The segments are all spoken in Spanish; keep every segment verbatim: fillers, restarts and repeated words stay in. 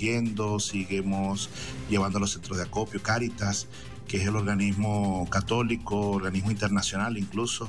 yendo, seguimos llevando a los centros de acopio, Cáritas, que es el organismo católico, organismo internacional incluso,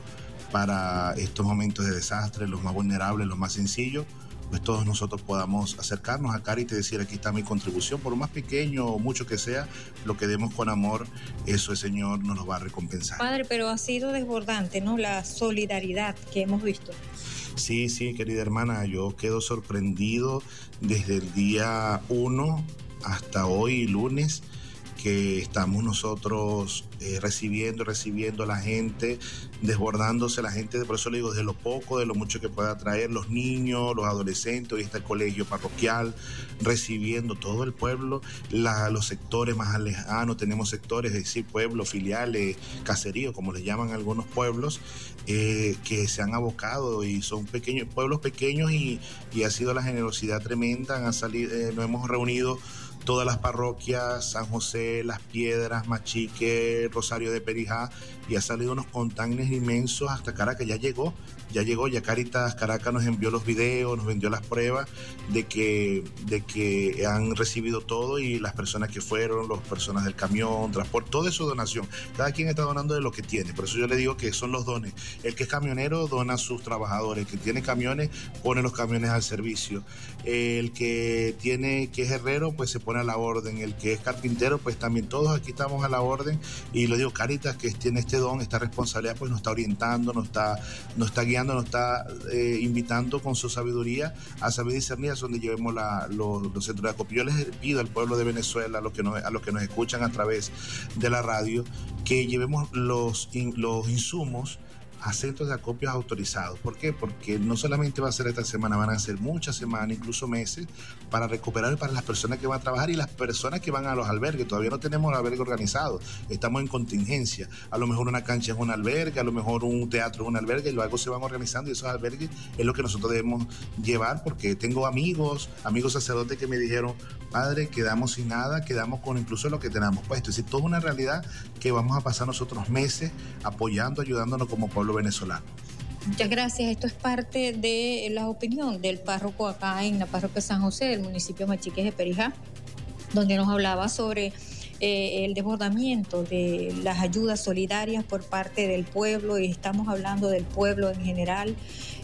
para estos momentos de desastre, los más vulnerables, los más sencillos, pues todos nosotros podamos acercarnos a Cáritas y decir, aquí está mi contribución, por lo más pequeño o mucho que sea, lo que demos con amor, eso el Señor nos lo va a recompensar. Padre, pero ha sido desbordante, ¿no?, la solidaridad que hemos visto. Sí, sí, querida hermana, yo quedo sorprendido desde el día uno hasta hoy, lunes, que estamos nosotros eh, recibiendo, recibiendo a la gente, desbordándose la gente, por eso le digo, de lo poco, de lo mucho que pueda traer, los niños, los adolescentes, hoy está el colegio parroquial, recibiendo todo el pueblo, la, los sectores más lejanos, tenemos sectores, es decir, pueblos, filiales, caseríos, como les llaman algunos pueblos, eh, que se han abocado y son pequeños, pueblos pequeños y, y ha sido la generosidad tremenda, han salido, eh, nos hemos reunido todas las parroquias, San José, Las Piedras, Machique, Rosario de Perijá, y ha salido unos containers inmensos hasta Caracas, ya llegó, ya llegó, ya Cáritas Caracas nos envió los videos, nos vendió las pruebas de que, de que han recibido todo y las personas que fueron, las personas del camión, transporte, toda esa donación, cada quien está donando de lo que tiene, por eso yo le digo que son los dones, el que es camionero dona a sus trabajadores, el que tiene camiones pone los camiones al servicio, el que tiene, que es herrero, pues se pone a la orden, el que es carpintero, pues también todos aquí estamos a la orden, y lo digo, Cáritas, que tiene este don, esta responsabilidad, pues nos está orientando, nos está, nos está guiando, nos está eh, invitando con su sabiduría a saber discernir a donde llevemos la, los, los centros de acopio. Yo les pido al pueblo de Venezuela, a los que nos, a los que nos escuchan a través de la radio, que llevemos los, in, los insumos a centros de acopios autorizados. ¿Por qué? Porque no solamente va a ser esta semana, van a ser muchas semanas, incluso meses, para recuperar para las personas que van a trabajar y las personas que van a los albergues. Todavía no tenemos el albergue organizado, estamos en contingencia. A lo mejor una cancha es un albergue, a lo mejor un teatro es un albergue, y luego se van organizando, y esos albergues es lo que nosotros debemos llevar, porque tengo amigos, amigos sacerdotes que me dijeron, padre, quedamos sin nada, quedamos con incluso lo que tenemos puesto. Es decir, toda una realidad que vamos a pasar nosotros meses apoyando, ayudándonos como pueblo venezolano. Muchas gracias. Esto es parte de la opinión del párroco acá en la parroquia San José del municipio de Machiques de Perijá, donde nos hablaba sobre eh, el desbordamiento de las ayudas solidarias por parte del pueblo, y estamos hablando del pueblo en general.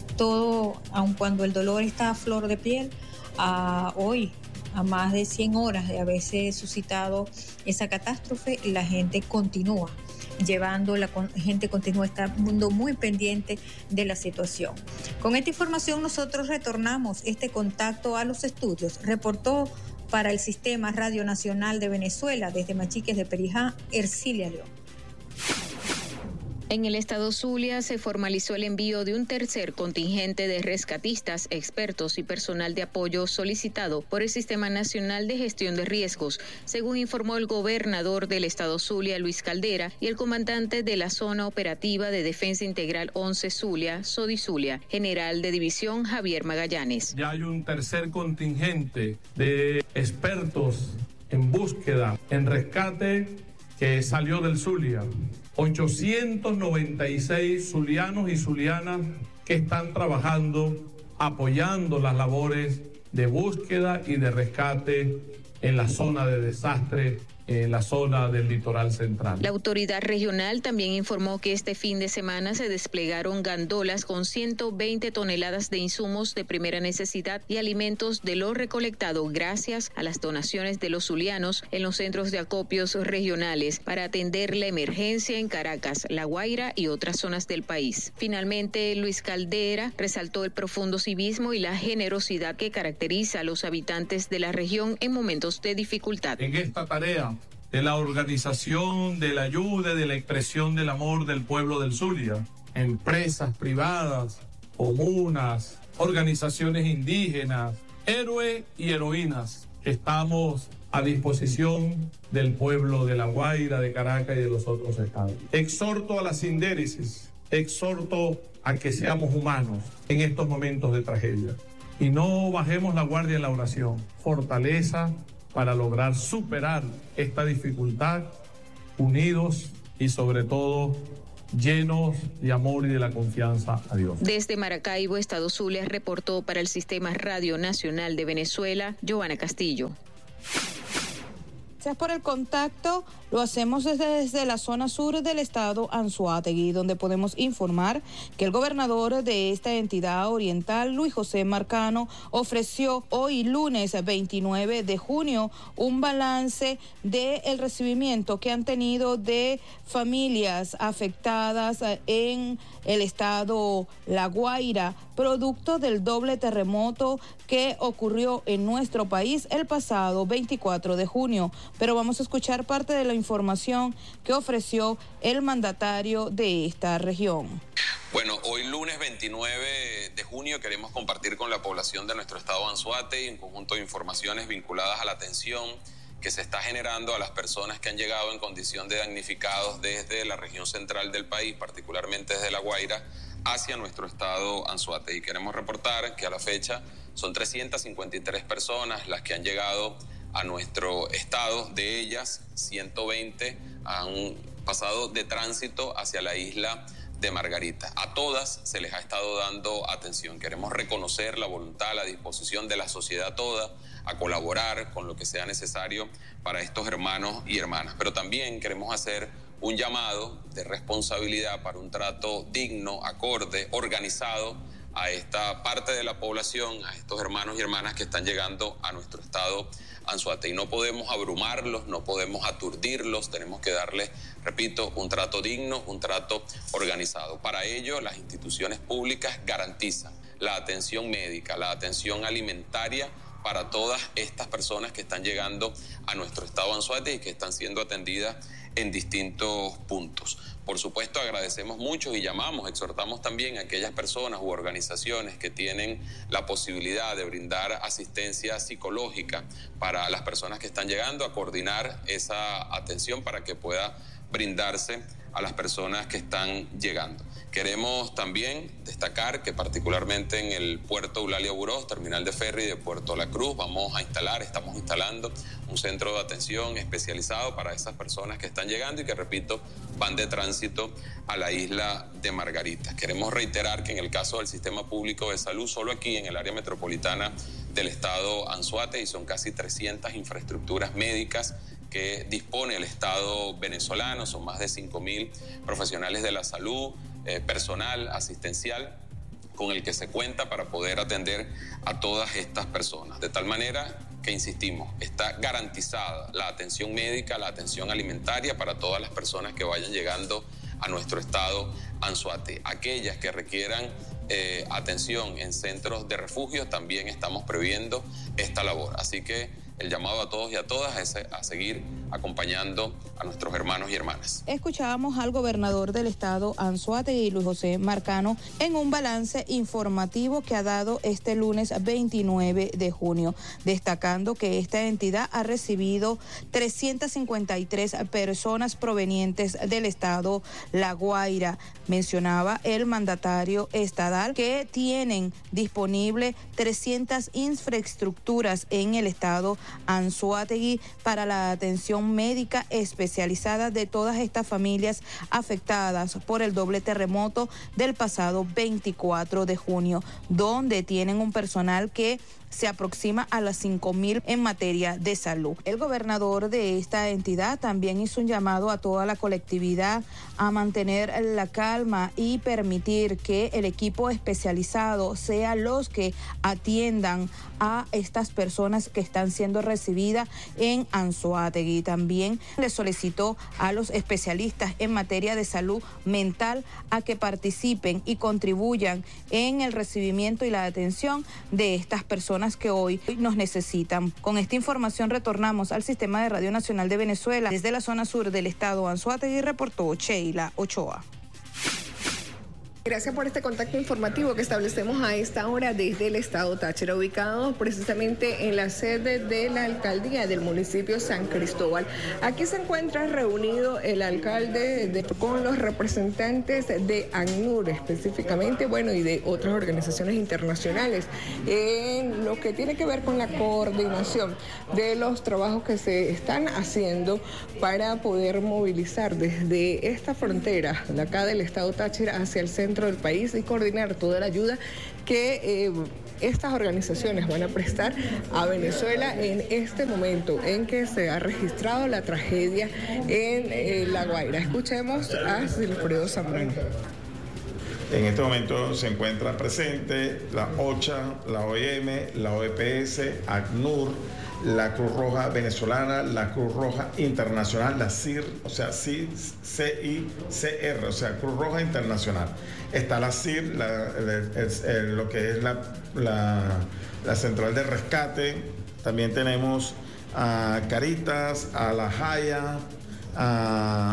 Todo, aun cuando el dolor está a flor de piel, a hoy, a más de cien horas de haberse suscitado esa catástrofe, la gente continúa llevando, la gente continúa estando muy pendiente de la situación. Con esta información nosotros retornamos este contacto a los estudios. Reportó para el Sistema Radio Nacional de Venezuela desde Machiques de Perijá, Ercilia León. En el estado Zulia se formalizó el envío de un tercer contingente de rescatistas, expertos y personal de apoyo solicitado por el Sistema Nacional de Gestión de Riesgos, según informó el gobernador del estado Zulia, Luis Caldera, y el comandante de la Zona Operativa de Defensa Integral once Zulia, SODI Zulia, general de división Javier Magallanes. Ya hay un tercer contingente de expertos en búsqueda, en rescate, que salió del Zulia. ochocientos noventa y seis zulianos y zulianas que están trabajando, apoyando las labores de búsqueda y de rescate en la zona de desastre, en la zona del litoral central. La autoridad regional también informó que este fin de semana se desplegaron gandolas con ciento veinte toneladas de insumos de primera necesidad y alimentos de lo recolectado gracias a las donaciones de los zulianos en los centros de acopios regionales para atender la emergencia en Caracas, La Guaira y otras zonas del país. Finalmente, Luis Caldera resaltó el profundo civismo y la generosidad que caracteriza a los habitantes de la región en momentos de dificultad. En esta tarea de la organización, de la ayuda, de la expresión del amor del pueblo del Zulia, empresas privadas, comunas, organizaciones indígenas, héroes y heroínas, estamos a disposición del pueblo de La Guaira, de Caracas y de los otros estados. Exhorto a la sindéresis, exhorto a que seamos humanos en estos momentos de tragedia y no bajemos la guardia en la oración. Fortaleza para lograr superar esta dificultad, unidos y sobre todo llenos de amor y de la confianza a Dios. Desde Maracaibo, estado Zulia, reportó para el Sistema Radio Nacional de Venezuela, Joana Castillo. Gracias por el contacto. Lo hacemos desde, desde la zona sur del estado Anzoátegui, donde podemos informar que el gobernador de esta entidad oriental, Luis José Marcano, ofreció hoy lunes veintinueve de junio un balance del recibimiento que han tenido de familias afectadas en el estado La Guaira, producto del doble terremoto que ocurrió en nuestro país el pasado veinticuatro de junio. Pero vamos a escuchar parte de la información que ofreció el mandatario de esta región. Bueno, hoy lunes veintinueve de junio queremos compartir con la población de nuestro estado Anzoátegui un conjunto de informaciones vinculadas a la atención que se está generando a las personas que han llegado en condición de damnificados desde la región central del país, particularmente desde La Guaira, hacia nuestro estado Anzoátegui. Queremos reportar que a la fecha son trescientas cincuenta y tres personas las que han llegado a nuestro estado. De ellas, ciento veinte han pasado de tránsito hacia la isla de Margarita. A todas se les ha estado dando atención. Queremos reconocer la voluntad, la disposición de la sociedad toda a colaborar con lo que sea necesario para estos hermanos y hermanas. Pero también queremos hacer un llamado de responsabilidad para un trato digno, acorde, organizado a esta parte de la población, a estos hermanos y hermanas que están llegando a nuestro estado Anzoátegui. No podemos abrumarlos, no podemos aturdirlos, tenemos que darles, repito, un trato digno, un trato organizado. Para ello, las instituciones públicas garantizan la atención médica, la atención alimentaria para todas estas personas que están llegando a nuestro estado Anzoátegui y que están siendo atendidas en distintos puntos. Por supuesto, agradecemos mucho y llamamos, exhortamos también a aquellas personas u organizaciones que tienen la posibilidad de brindar asistencia psicológica para las personas que están llegando, a coordinar esa atención para que pueda brindarse a las personas que están llegando. Queremos también destacar que particularmente en el puerto Eulalia Burós, terminal de ferry de Puerto La Cruz, vamos a instalar, estamos instalando un centro de atención especializado para esas personas que están llegando y que, repito, van de tránsito a la isla de Margarita. Queremos reiterar que en el caso del sistema público de salud, solo aquí en el área metropolitana del estado Anzoátegui son casi trescientas infraestructuras médicas que dispone el Estado venezolano. Son más de cinco mil profesionales de la salud, eh, personal asistencial con el que se cuenta para poder atender a todas estas personas. De tal manera que, insistimos, está garantizada la atención médica, la atención alimentaria para todas las personas que vayan llegando a nuestro estado Anzoátegui. Aquellas que requieran eh, atención en centros de refugio, también estamos previendo esta labor. Así que el llamado a todos y a todas es a seguir acompañando a nuestros hermanos y hermanas. Escuchábamos al gobernador del estado Anzoátegui, Luis José Marcano, en un balance informativo que ha dado este lunes veintinueve de junio, destacando que esta entidad ha recibido trescientas cincuenta y tres personas provenientes del estado La Guaira. Mencionaba el mandatario estadal que tienen disponible trescientas infraestructuras en el estado Anzoátegui para la atención médica especializada de todas estas familias afectadas por el doble terremoto del pasado veinticuatro de junio, donde tienen un personal que se aproxima a las cinco mil en materia de salud. El gobernador de esta entidad también hizo un llamado a toda la colectividad a mantener la calma y permitir que el equipo especializado sea los que atiendan a estas personas que están siendo recibidas en Anzoátegui. También le solicitó a los especialistas en materia de salud mental a que participen y contribuyan en el recibimiento y la atención de estas personas que hoy nos necesitan. Con esta información retornamos al Sistema de Radio Nacional de Venezuela. Desde la zona sur del estado Anzoátegui reportó Sheila Ochoa. Gracias por este contacto informativo que establecemos a esta hora desde el estado Táchira, ubicado precisamente en la sede de la alcaldía del municipio San Cristóbal. Aquí se encuentra reunido el alcalde de, con los representantes de ACNUR específicamente, bueno, y de otras organizaciones internacionales, en lo que tiene que ver con la coordinación de los trabajos que se están haciendo para poder movilizar desde esta frontera de acá del estado Táchira hacia el centro del país y coordinar toda la ayuda que eh, estas organizaciones van a prestar a Venezuela en este momento en que se ha registrado la tragedia en eh, La Guaira. Escuchemos a Silfredo Zambrano. En este momento se encuentran presentes la OCHA, la O I M, la O E P S, ACNUR, la Cruz Roja Venezolana, la Cruz Roja Internacional, la C I R, o sea, C I C R, o sea, Cruz Roja Internacional. Está la C I R, la, el, el, el, lo que es la, la, la Central de Rescate. También tenemos a Caritas, a La Jaya, a...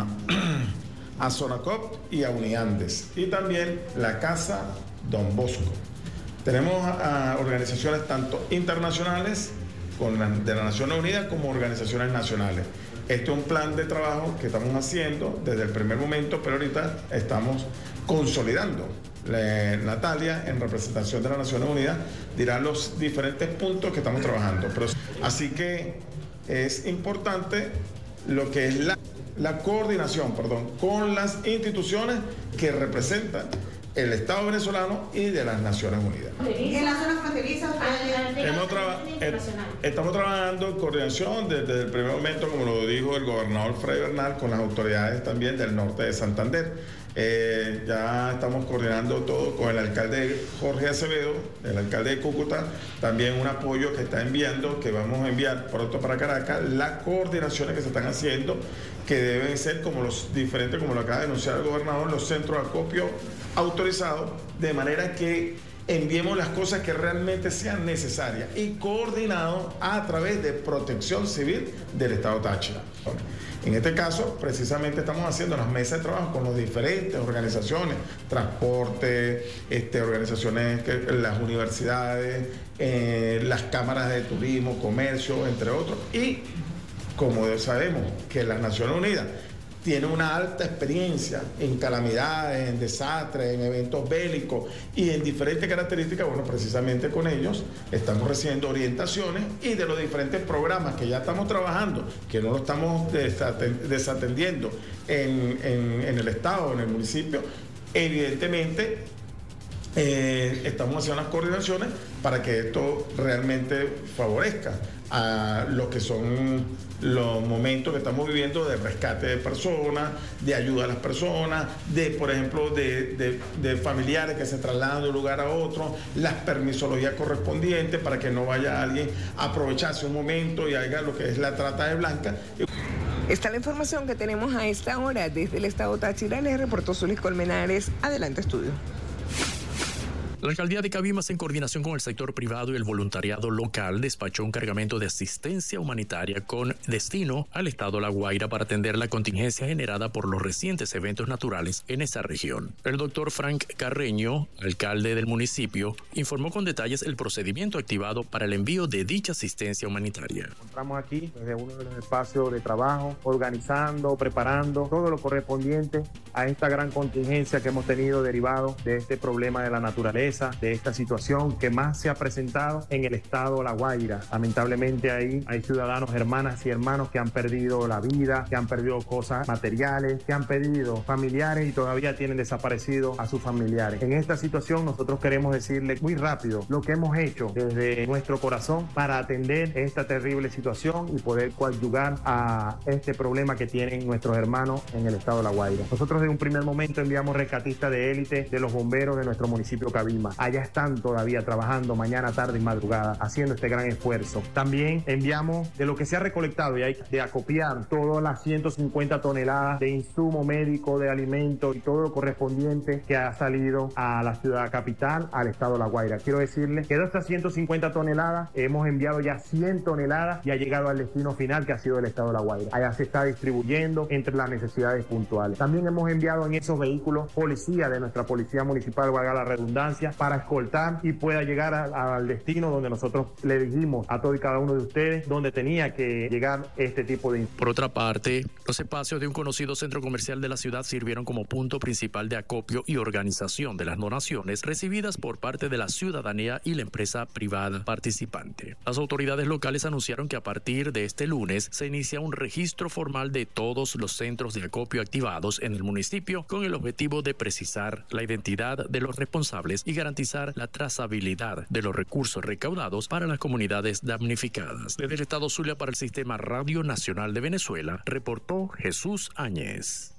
a Sonacop y a Uniandes, y también la Casa Don Bosco. Tenemos a, a organizaciones tanto internacionales con la, de las Naciones Unidas como organizaciones nacionales. Este es un plan de trabajo que estamos haciendo desde el primer momento, pero ahorita estamos consolidando. La, Natalia, en representación de las Naciones Unidas, dirá los diferentes puntos que estamos trabajando. Pero, así que es importante lo que es la la coordinación, perdón, con las instituciones que representan el Estado venezolano y de las Naciones Unidas. En la zona fronteriza Hemos traba estamos trabajando en coordinación desde el primer momento, como lo dijo el gobernador Freddy Bernal, con las autoridades también del norte de Santander. Eh, ya estamos coordinando todo con el alcalde Jorge Acevedo, el alcalde de Cúcuta, también un apoyo que está enviando, que vamos a enviar pronto para Caracas, las coordinaciones que se están haciendo, que deben ser como los diferentes, como lo acaba de denunciar el gobernador, los centros de acopio autorizados, de manera que enviemos las cosas que realmente sean necesarias y coordinados a través de Protección Civil del Estado Táchira. En este caso, precisamente estamos haciendo las mesas de trabajo con las diferentes organizaciones, transporte, este, organizaciones, que, las universidades, eh, las cámaras de turismo, comercio, entre otros. Y como sabemos que las Naciones Unidas tiene una alta experiencia en calamidades, en desastres, en eventos bélicos y en diferentes características, bueno, precisamente con ellos estamos recibiendo orientaciones y de los diferentes programas que ya estamos trabajando, que no lo estamos desatendiendo en, en, en el Estado, en el municipio, evidentemente eh, estamos haciendo las coordinaciones para que esto realmente favorezca a lo que son los momentos que estamos viviendo de rescate de personas, de ayuda a las personas, de, por ejemplo, de, de, de familiares que se trasladan de un lugar a otro, las permisologías correspondientes para que no vaya alguien a aprovecharse un momento y haga lo que es la trata de blancas. Esta es la información que tenemos a esta hora desde el Estado Táchira. Les reportó Zulis Colmenares. Adelante, estudio. La alcaldía de Cabimas, en coordinación con el sector privado y el voluntariado local, despachó un cargamento de asistencia humanitaria con destino al estado La Guaira para atender la contingencia generada por los recientes eventos naturales en esa región. El doctor Frank Carreño, alcalde del municipio, informó con detalles el procedimiento activado para el envío de dicha asistencia humanitaria. Encontramos aquí desde uno de los espacios de trabajo, organizando, preparando todo lo correspondiente a esta gran contingencia que hemos tenido derivado de este problema de la naturaleza, de esta situación que más se ha presentado en el estado La Guaira. Lamentablemente ahí hay ciudadanos, hermanas y hermanos que han perdido la vida, que han perdido cosas materiales, que han perdido familiares y todavía tienen desaparecido a sus familiares. En esta situación nosotros queremos decirle muy rápido lo que hemos hecho desde nuestro corazón para atender esta terrible situación y poder coadyuvar a este problema que tienen nuestros hermanos en el estado de La Guaira. Nosotros de un primer momento enviamos rescatistas de élite de los bomberos de nuestro municipio Cabimas. Allá están todavía trabajando mañana, tarde y madrugada, haciendo este gran esfuerzo. También enviamos de lo que se ha recolectado y hay de acopiar todas las ciento cincuenta toneladas de insumo médico, de alimentos y todo lo correspondiente que ha salido a la ciudad capital, al estado de La Guaira. Quiero decirles que de estas ciento cincuenta toneladas hemos enviado ya cien toneladas y ha llegado al destino final, que ha sido el estado de La Guaira. Allá se está distribuyendo entre las necesidades puntuales. También hemos enviado en esos vehículos policía de nuestra policía municipal, valga la redundancia, para escoltar y pueda llegar a, al destino donde nosotros le dijimos a todos y cada uno de ustedes donde tenía que llegar este tipo de... Por otra parte, los espacios de un conocido centro comercial de la ciudad sirvieron como punto principal de acopio y organización de las donaciones recibidas por parte de la ciudadanía y la empresa privada participante. Las autoridades locales anunciaron que a partir de este lunes se inicia un registro formal de todos los centros de acopio activados en el municipio con el objetivo de precisar la identidad de los responsables y garantizar la trazabilidad de los recursos recaudados para las comunidades damnificadas. Desde el estado Zulia para el Sistema Radio Nacional de Venezuela, reportó Jesús Áñez.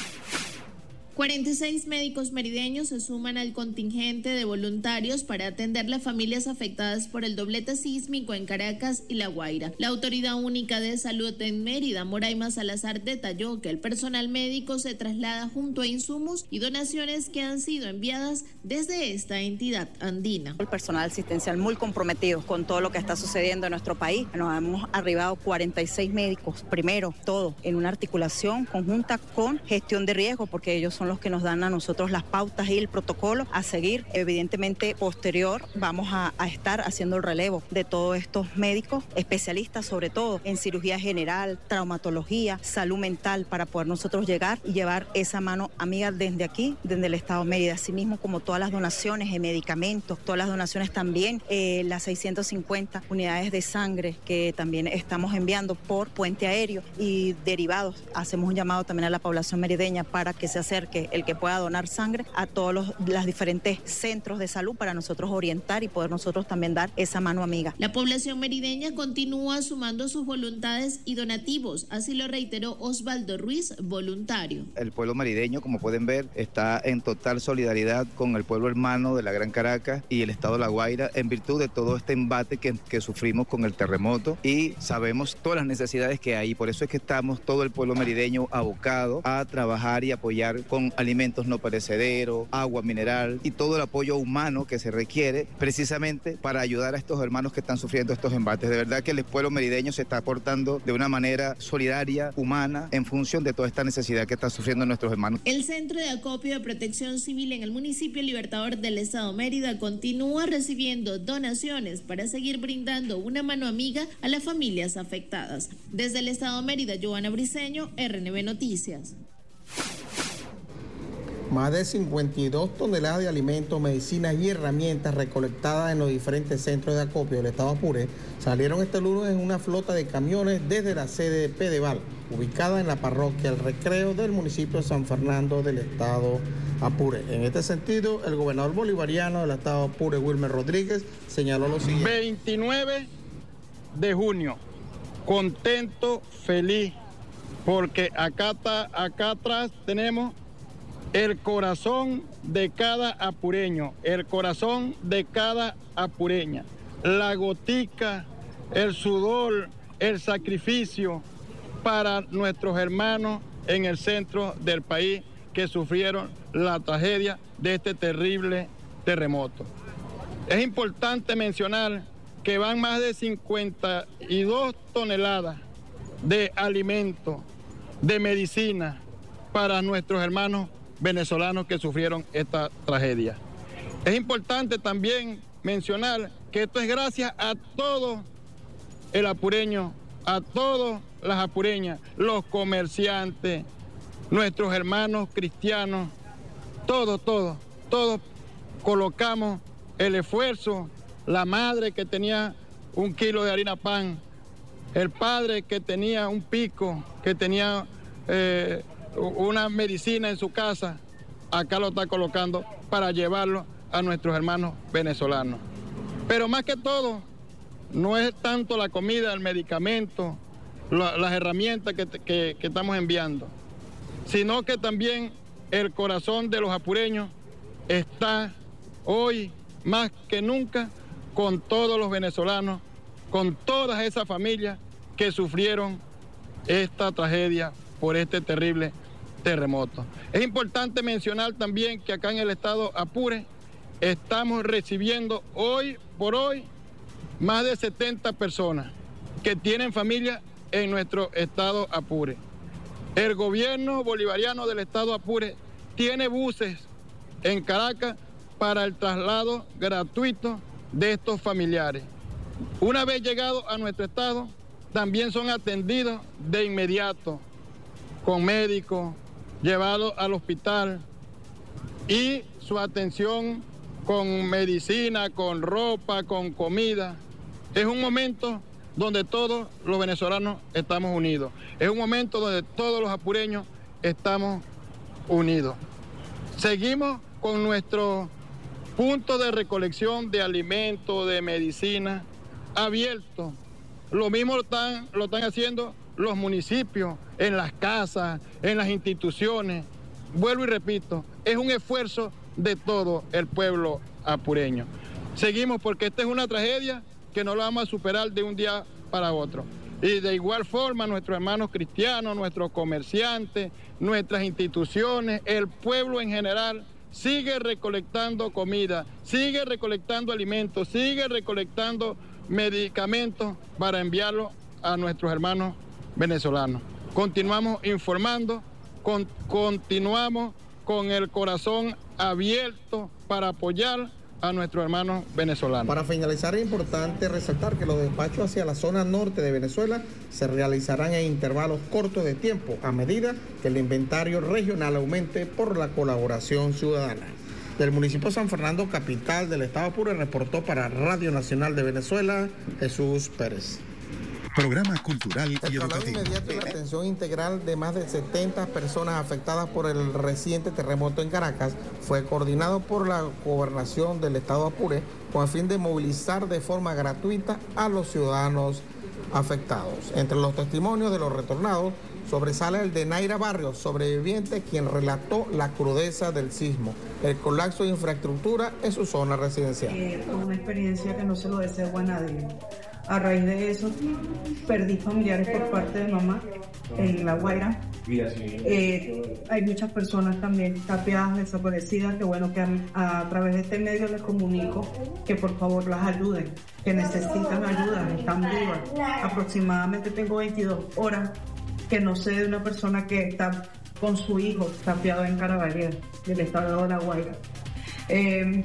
cuarenta y seis médicos merideños se suman al contingente de voluntarios para atender las familias afectadas por el doblete sísmico en Caracas y La Guaira. La Autoridad Única de Salud en Mérida, Moraima Salazar, detalló que el personal médico se traslada junto a insumos y donaciones que han sido enviadas desde esta entidad andina. El personal asistencial muy comprometido con todo lo que está sucediendo en nuestro país. Nos hemos arribado cuarenta y seis médicos, primero todo en una articulación conjunta con gestión de riesgo, porque ellos son los que nos dan a nosotros las pautas y el protocolo a seguir. Evidentemente, posterior vamos a, a estar haciendo el relevo de todos estos médicos, especialistas sobre todo en cirugía general, traumatología, salud mental, para poder nosotros llegar y llevar esa mano amiga desde aquí, desde el Estado de Mérida, así mismo como todas las donaciones de medicamentos, todas las donaciones también, eh, las seiscientas cincuenta unidades de sangre que también estamos enviando por puente aéreo y derivados. Hacemos un llamado también a la población merideña para que se acerque el que pueda donar sangre a todos los las diferentes centros de salud para nosotros orientar y poder nosotros también dar esa mano amiga. La población merideña continúa sumando sus voluntades y donativos, así lo reiteró Osvaldo Ruiz, voluntario. El pueblo merideño, como pueden ver, está en total solidaridad con el pueblo hermano de la Gran Caracas y el estado de La Guaira en virtud de todo este embate que, que sufrimos con el terremoto, y sabemos todas las necesidades que hay. Por eso es que estamos todo el pueblo merideño abocado a trabajar y apoyar con alimentos no perecederos, agua mineral y todo el apoyo humano que se requiere precisamente para ayudar a estos hermanos que están sufriendo estos embates. De verdad que el pueblo merideño se está aportando de una manera solidaria, humana, en función de toda esta necesidad que están sufriendo nuestros hermanos. El Centro de Acopio de Protección Civil en el municipio Libertador del Estado Mérida continúa recibiendo donaciones para seguir brindando una mano amiga a las familias afectadas. Desde el Estado Mérida, Joana Briceño, R N B Noticias. Más de cincuenta y dos toneladas de alimentos, medicinas y herramientas recolectadas en los diferentes centros de acopio del estado Apure salieron este lunes en una flota de camiones desde la sede de Pedeval, ubicada en la parroquia El Recreo del municipio de San Fernando del estado Apure. En este sentido, el gobernador bolivariano del estado Apure, Wilmer Rodríguez, señaló lo siguiente. veintinueve de junio, contento, feliz, porque acá, está, acá atrás tenemos el corazón de cada apureño, el corazón de cada apureña, la gotica, el sudor, el sacrificio para nuestros hermanos en el centro del país que sufrieron la tragedia de este terrible terremoto. Es importante mencionar que van más de cincuenta y dos toneladas de alimentos, de medicina para nuestros hermanos venezolanos que sufrieron esta tragedia. Es importante también mencionar que esto es gracias a todo el apureño, a todas las apureñas, los comerciantes, nuestros hermanos cristianos, todos, todos, todos colocamos el esfuerzo, la madre que tenía un kilo de harina pan, el padre que tenía un pico, que tenía eh, una medicina en su casa, acá lo está colocando para llevarlo a nuestros hermanos venezolanos. Pero más que todo, no es tanto la comida, el medicamento, la, las herramientas que, que, que estamos enviando, sino que también el corazón de los apureños está hoy más que nunca con todos los venezolanos, con todas esas familias que sufrieron esta tragedia por este terrible terremoto. Es importante mencionar también que acá en el estado Apure estamos recibiendo hoy por hoy más de setenta personas que tienen familia en nuestro estado Apure. El gobierno bolivariano del estado Apure tiene buses en Caracas para el traslado gratuito de estos familiares. Una vez llegados a nuestro estado, también son atendidos de inmediato con médicos, llevados al hospital y su atención con medicina, con ropa, con comida. Es un momento donde todos los venezolanos estamos unidos. Es un momento donde todos los apureños estamos unidos. Seguimos con nuestro puntos de recolección de alimentos, de medicina, abiertos. Lo mismo lo están, lo están haciendo los municipios, en las casas, en las instituciones. Vuelvo y repito, es un esfuerzo de todo el pueblo apureño. Seguimos porque esta es una tragedia que no la vamos a superar de un día para otro. Y de igual forma nuestros hermanos cristianos, nuestros comerciantes, nuestras instituciones, el pueblo en general sigue recolectando comida, sigue recolectando alimentos, sigue recolectando medicamentos para enviarlos a nuestros hermanos venezolanos. Continuamos informando, con, continuamos con el corazón abierto para apoyar a nuestros hermanos venezolanos. Para finalizar, es importante resaltar que los despachos hacia la zona norte de Venezuela se realizarán en intervalos cortos de tiempo a medida que el inventario regional aumente por la colaboración ciudadana. Del municipio de San Fernando, capital del estado Apure, reportó para Radio Nacional de Venezuela, Jesús Pérez. Programa cultural y el educativo. Inmediato y la atención integral de más de setenta personas afectadas por el reciente terremoto en Caracas fue coordinado por la gobernación del estado Apure con el fin de movilizar de forma gratuita a los ciudadanos afectados. Entre los testimonios de los retornados sobresale el de Naira Barrios, sobreviviente, quien relató la crudeza del sismo, el colapso de infraestructura en su zona residencial. Eh, fue una experiencia que no se lo deseo a nadie. A raíz de eso, perdí familiares por parte de mamá en La Guaira. Eh, hay muchas personas también tapiadas, desaparecidas, que bueno, que a, a través de este medio les comunico que por favor las ayuden, que necesitan ayuda, están vivas. Aproximadamente tengo veintidós horas que no sé de una persona que está con su hijo tapiado en Caraballo, del estado de La Guaira. Eh,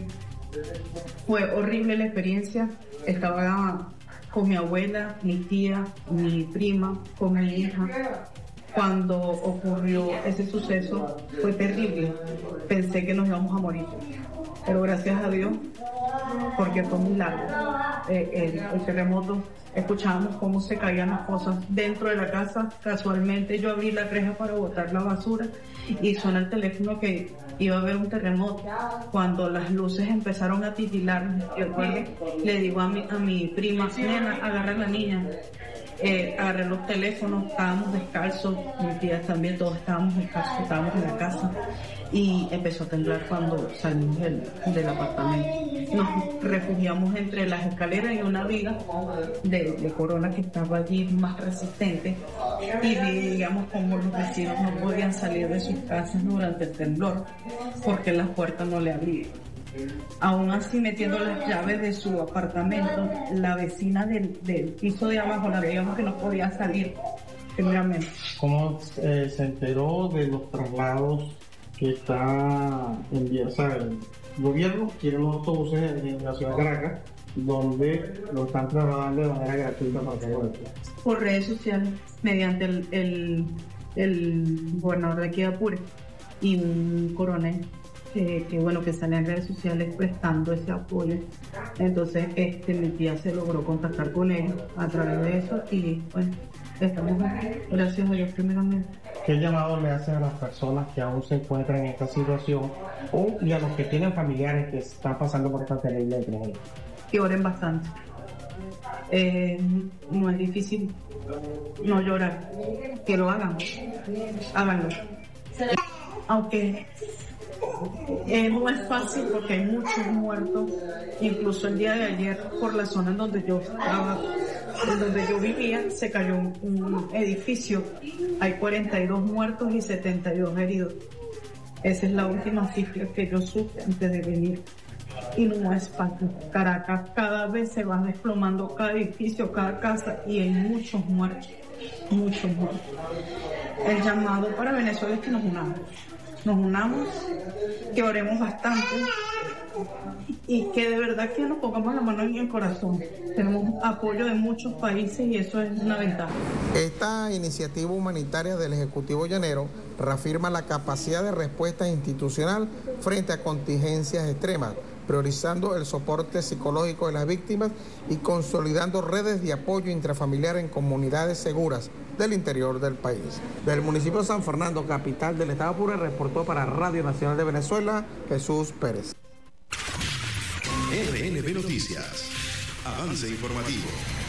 fue horrible la experiencia, estaba con mi abuela, mi tía, mi prima, con mi hija. Cuando ocurrió ese suceso fue terrible, pensé que nos íbamos a morir, pero gracias a Dios, porque fue muy largo. Eh, el, el terremoto, escuchábamos cómo se caían las cosas dentro de la casa. Casualmente yo abrí la reja para botar la basura y suena el teléfono que iba a haber un terremoto. Cuando las luces empezaron a titilar, yo le digo a mi, a mi prima, nena, agarra a la niña. Eh, agarré los teléfonos, estábamos descalzos, mis tías también, todos estábamos descalzos, estábamos en la casa y empezó a temblar cuando salimos del, del apartamento. Nos refugiamos entre las escaleras y una viga de, de corona que estaba allí más resistente y veíamos como los vecinos no podían salir de sus casas durante el temblor porque las puertas no le abrían. Aún así, metiendo las llaves de su apartamento, la vecina del, del piso de abajo la veíamos que no podía salir. Primeramente. ¿Cómo eh, se enteró de los traslados que está enviando? O sea, el gobierno quiere los autobuses en, en la ciudad de Caracas, donde lo están trasladando de manera gratuita para todo esto. Por redes sociales, mediante el, el, el gobernador de aquí de Apure y un coronel. Que, que bueno, que sale en redes sociales prestando ese apoyo. Entonces este, mi tía se logró contactar con ellos a través de eso y bueno, estamos aquí, gracias a Dios primeramente. ¿Qué llamado le hacen a las personas que aún se encuentran en esta situación o y a los que tienen familiares que están pasando por esta terrible tragedia? Que oren bastante. Eh, no es difícil no llorar, que lo hagan, háganlo. Aunque Eh, no es fácil porque hay muchos muertos, incluso el día de ayer por la zona en donde yo estaba, en donde yo vivía, se cayó un, un edificio, hay cuarenta y dos muertos y setenta y dos heridos. Esa es la última cifra que yo supe antes de venir y no es fácil. Caracas cada vez se va desplomando cada edificio, cada casa y hay muchos muertos, muchos muertos. El llamado para Venezuela es que nos unamos. Nos unamos, que oremos bastante y que de verdad que nos pongamos la mano en el corazón. Tenemos apoyo de muchos países y eso es una ventaja. Esta iniciativa humanitaria del Ejecutivo Llanero reafirma la capacidad de respuesta institucional frente a contingencias extremas, priorizando el soporte psicológico de las víctimas y consolidando redes de apoyo intrafamiliar en comunidades seguras del interior del país. Del municipio de San Fernando, capital del estado Apure, reportó para Radio Nacional de Venezuela, Jesús Pérez. R N B Noticias. Avance informativo.